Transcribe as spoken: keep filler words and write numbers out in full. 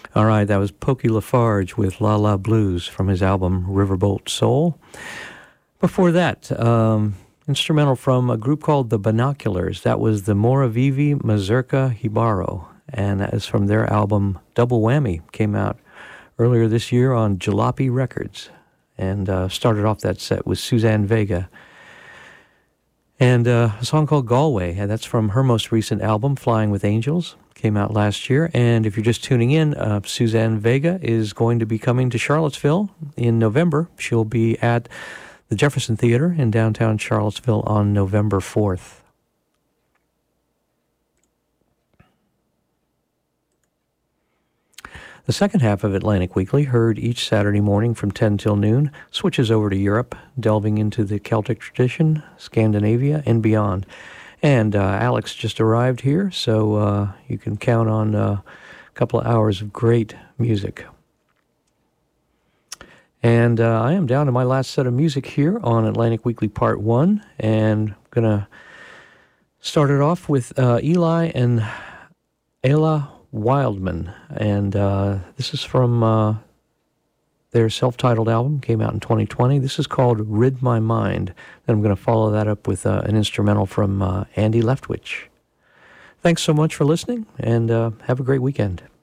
All right, that was Pokey Lafarge with La La Blues from his album Riverboat Soul. Before that, um, instrumental from a group called The Binoculars. That was the Moravivi Mazurka Hibaro, and that is from their album Double Whammy. Came out earlier this year on Jalopy Records, and uh, started off that set with Suzanne Vega. And uh, a song called Galway, and that's from her most recent album, Flying with Angels. Came out last year. And if you're just tuning in, uh, Suzanne Vega is going to be coming to Charlottesville in November. She'll be at the Jefferson Theater in downtown Charlottesville on November fourth. The second half of Atlantic Weekly, heard each Saturday morning from ten till noon, switches over to Europe, delving into the Celtic tradition, Scandinavia, and beyond. And uh, Alex just arrived here, so uh, you can count on uh, a couple of hours of great music. And uh, I am down to my last set of music here on Atlantic Weekly Part one, and I'm going to start it off with uh, Eli and Ayla Wildman, and uh, this is from uh, their self-titled album, came out in twenty twenty. This is called Rid My Mind, and I'm going to follow that up with uh, an instrumental from uh, Andy Leftwich. Thanks so much for listening, and uh, have a great weekend.